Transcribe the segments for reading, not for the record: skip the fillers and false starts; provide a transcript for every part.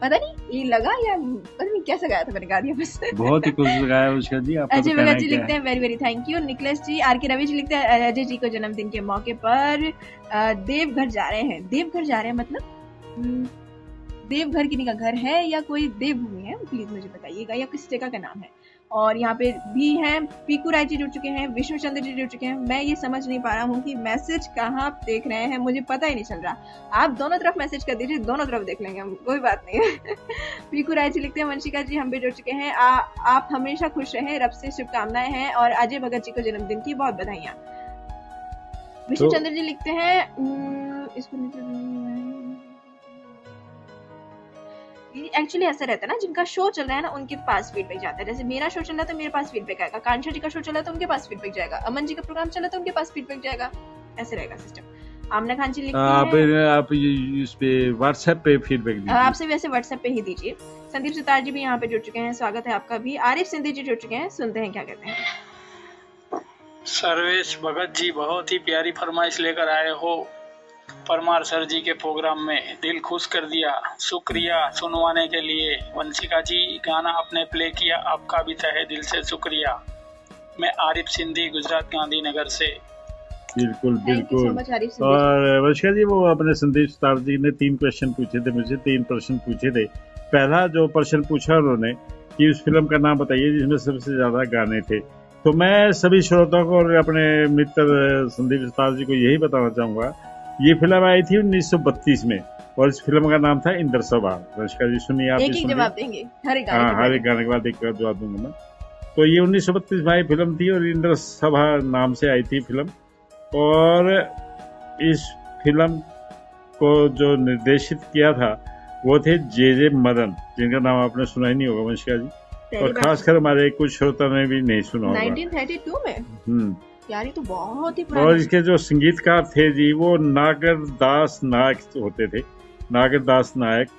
पता नहीं ये लगा या पता नहीं कैसे गाया था, मैंने गा दिया बस। बहुत ही कुछ लगाया उसका जी। आपका अजय भगत जी लिखते हैं very very thank you. Niklesh ji, are के रवि जी लिखते हैं अजय जी को जन्मदिन के मौके पर देवघर जा रहे हैं। देवघर जा रहे हैं मतलब देवघर किन्हीं का घर है या कोई देवभूमि है, प्लीज मुझे बताइएगा, या किस जगह का नाम है। और यहाँ पे भी हैं पीकू राय जी जुड़ चुके हैं, विष्णु चंद्र जी जुड़ चुके हैं। मैं ये समझ नहीं पा रहा हूँ कि मैसेज कहाँ देख रहे हैं, मुझे पता ही नहीं चल रहा। आप दोनों तरफ मैसेज कर दीजिए, दोनों तरफ देख लेंगे हम, कोई बात नहीं है। पीकू राय जी लिखते हैं वंशिका जी हम भी जुड़ चुके हैं, आप हमेशा खुश रहें, रब से शुभकामनाएं हैं और अजय भगत जी को जन्मदिन की बहुत बधाइयां। विष्णु चंद्र जी लिखते हैं इसको एक्चुअली ऐसा रहता है ना, जिनका शो चल रहा है ना उनके पास फीडबैक जाता है। जैसे मेरा शो चल रहा है तो मेरे पास फीडबैक आएगा, कांक्षा जी का शो चल रहा है तो उनके पास फीडबैक जाएगा, अमन जी का प्रोग्राम चला तो उनके पास फीडबैक जाएगा, ऐसे रहेगा सिस्टम। आमना खान जी लिखती हैं आप इस पे व्हाट्सएप पे फीडबैक दीजिए, आपसे वैसे व्हाट्सएप पे ही दीजिए। संदीप सितार जी भी यहाँ पे जुड़ चुके हैं, स्वागत है आपका भी। आरिफ सिंधी जी जुड़ चुके हैं, सुनते हैं क्या कहते हैं। सर्वेश भगत जी बहुत ही प्यारी फरमाइश लेकर आए हो परमार सर जी के प्रोग्राम में, दिल खुश कर दिया, शुक्रिया सुनवाने के लिए। वंशिका जी गाना आपने प्ले किया, आपका भी तहे दिल से शुक्रिया। मैं आरिफ सिंधी गुजरात गांधीनगर से। बिल्कुल बिल्कुल। और वंशिका जी वो अपने संदीप सितार जी ने 3 क्वेश्चन पूछे थे मुझे, 3 प्रश्न पूछे थे। पहला जो प्रश्न पूछा उन्होंने कि उस फिल्म का नाम बताइए जिसमें सबसे ज्यादा गाने थे। तो मैं सभी श्रोताओं को और अपने मित्र संदीप सितार जी को यही बताना चाहूंगा, ये फिल्म आई थी 1932 में और इस फिल्म का नाम था इंद्र सभा। वंशिका जी सुनिए, आप एक जवाब देंगे हर एक गाने के बाद एक जवाब दूंगा मैं। तो ये 1932 में आई फिल्म थी और इंद्र सभा नाम से आई थी फिल्म। और इस फिल्म को जो निर्देशित किया था वो थे जे मदन, जिनका नाम आपने सुना ही नहीं होगा वंशिका जी, और खासकर हमारे कुछ श्रोता ने भी नहीं सुना होगा। 1932 में यार ये तो बहुत ही पुराना। और इसके जो संगीतकार थे जी वो नागर दास नायक होते थे, नागर दास नायक।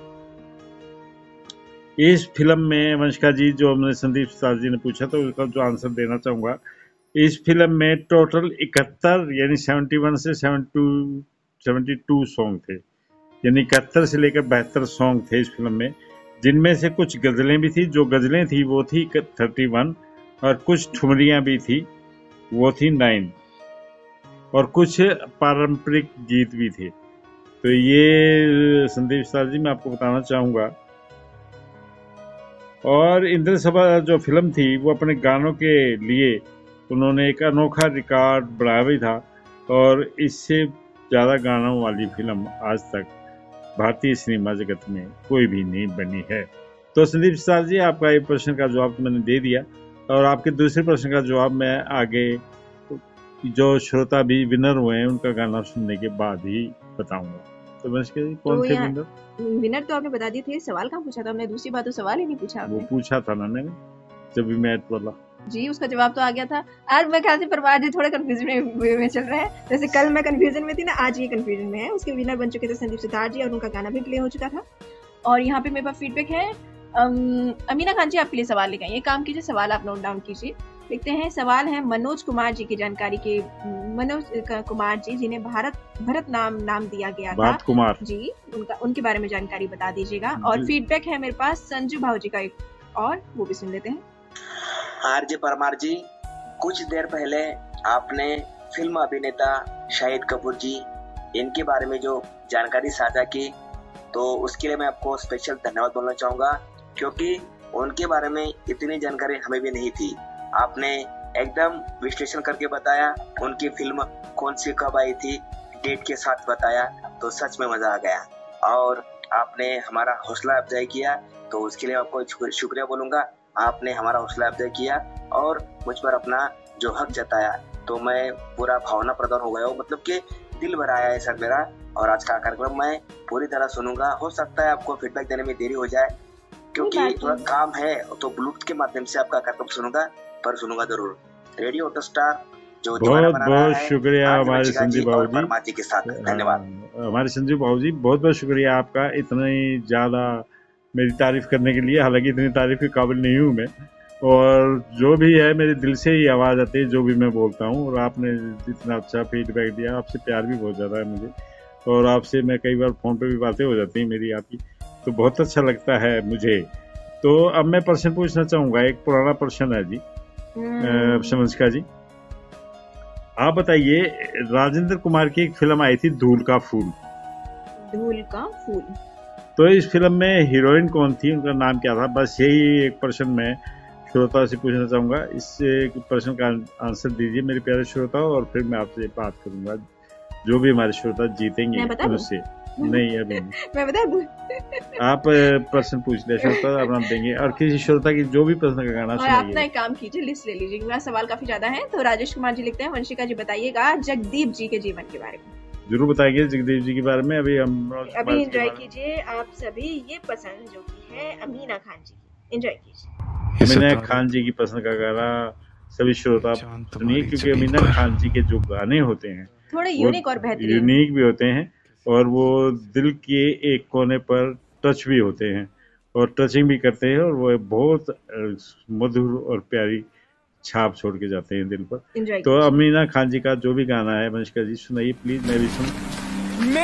इस फिल्म में वंशिका जी जो हमने संदीप सितार जी ने पूछा तो उसका जो आंसर देना चाहूंगा, इस फिल्म में टोटल 71 यानी 71 से 72 सॉन्ग थे, यानी 71 से लेकर 72 सॉन्ग थे इस फिल्म में, जिनमें से कुछ गजलें भी थी। जो गजलें थी वो थी 31 और कुछ ठुमरियां भी थी वो थी 9 और कुछ पारंपरिक गीत भी थे। तो ये संदीप सितार जी मैं आपको बताना चाहूंगा। और इंद्र सभा जो फिल्म थी वो अपने गानों के लिए उन्होंने एक अनोखा रिकॉर्ड बनाया भी था और इससे ज्यादा गानों वाली फिल्म आज तक भारतीय सिनेमा जगत में कोई भी नहीं बनी है। तो संदीप सितार जी आपका एक प्रश्न का जवाब तो मैंने दे दिया और आपके दूसरे प्रश्न का जवाब मैं आगे जो श्रोता भी विनर हुए हैं उनका गाना सुनने के बाद ही बताऊंगा। तो कौन थे विनर? विनर तो आपने बता दिए थे, सवाल कहाँ पूछा था हमने? दूसरी बात तो सवाल ही नहीं पूछा आपने। वो पूछा था ना मैंने जब भी मैच बोला जी, उसका जवाब तो आ गया था। आज मैं ख्याल से परवार जी थोड़े कंफ्यूजन में चल रहे हैं, जैसे कल मैं कंफ्यूजन में थी ना, आज ये कंफ्यूजन में है। उसके विनर बन चुके थे संदीप सितार जी और उनका गाना भी प्ले हो चुका था। और यहाँ पे मेरे पास फीडबैक है। अमीना खान जी आपके लिए सवाल लेके आए, काम कीजिए, सवाल आप नोट डाउन कीजिए। लिखते हैं सवाल है मनोज कुमार जी की जानकारी के, मनोज कुमार जी जिन्हें भरत नाम दिया गया था कुमार जी, उनके बारे में जानकारी बता दीजिएगा। और फीडबैक है मेरे पास संजू भाव जी का एक, और वो भी सुन लेते हैं। आरजे परमार जी, कुछ देर पहले आपने फिल्म अभिनेता शाहिद कपूर जी इनके बारे में जो जानकारी साझा की, तो उसके लिए मैं आपको स्पेशल धन्यवाद बोलना चाहूंगा, क्योंकि उनके बारे में इतनी जानकारी हमें भी नहीं थी। आपने एकदम विश्लेषण करके बताया, उनकी फिल्म कौन सी कब आई थी, डेट के साथ बताया, तो सच में मजा आ गया। और आपने हमारा हौसला अफजाई किया, तो उसके लिए आपको शुक्रिया बोलूंगा। आपने हमारा हौसला अफजाई किया और मुझ पर अपना जो हक जताया, तो मैं पूरा भावना प्रदान हो गया हूँ, मतलब कि दिल भर आया है सर मेरा। और आज का कार्यक्रम मैं पूरी तरह सुनूंगा। हो सकता है आपको फीडबैक देने में देरी हो जाए, क्योंकि थोड़ा काम है, तो ब्लूटूथ के माध्यम से आपका कार्यक्रम सुनूंगा, पर सुनूंगा जरूर। रेडियो ऑटो स्टार जो बहुत शुक्रिया हमारे संजीव बाबू जी के साथ, धन्यवाद। हमारे संजीव बाबू जी बहुत शुक्रिया आपका, इतनी ज्यादा मेरी तारीफ करने के लिए। हालांकि इतनी तारीफ के काबिल नहीं हूँ मैं, और जो भी है मेरे दिल से ही आवाज आती है जो भी मैं बोलता हूँ। और आपने इतना अच्छा फीडबैक दिया, आपसे प्यार भी बहुत ज्यादा है मुझे, और आपसे मैं कई बार फोन पे भी बातें हो जाती है मेरी आपकी। तो बहुत अच्छा लगता है मुझे। तो अब मैं प्रश्न पूछना चाहूंगा, एक पुराना प्रश्न है जी वंशिका जी, आप बताइए, राजेंद्र कुमार की एक फिल्म आई थी धूल का फूल। धूल का फूल। तो इस फिल्म में हीरोइन कौन थी, उनका नाम क्या था? बस यही एक प्रश्न मैं श्रोता से पूछना चाहूंगा। इस प्रश्न का आंसर दीजिए मेरे प्यारे श्रोता, और फिर मैं आपसे बात करूंगा। जो भी हमारे श्रोता जीतेंगे उनसे। नहीं अभी मैं बता दूं? आप प्रश्न पूछ ले, श्रोता आप नाम देंगे, और किसी श्रोता की जो भी प्रश्न का गाना सुनाइए। आप ना एक काम कीजिए, लिस्ट ले लीजिए, मेरा सवाल काफी ज्यादा है। तो राजेश कुमार जी लिखते हैं, वंशिका जी बताइएगा जगदीप जी के जीवन के बारे में। जरूर बताएंगे जगदीप जी के बारे में। अभी एंजॉय कीजिए आप सभी ये पसंद जो की है अमीना खान जी की। एंजॉय कीजिए अमीना खान जी की पसंद का गाना सभी श्रोता सुनिए, क्योंकि अमीना खान जी के जो गाने होते हैं थोड़े यूनिक और बेहतरीन, यूनिक भी होते हैं, और वो दिल के एक कोने पर टच भी होते हैं और टचिंग भी करते हैं, और वो बहुत मधुर और प्यारी छाप छोड़ के जाते हैं दिल पर। तो अमीना खान जी का जो भी गाना है वंशिका जी सुनाइए प्लीज, मैं भी सुन।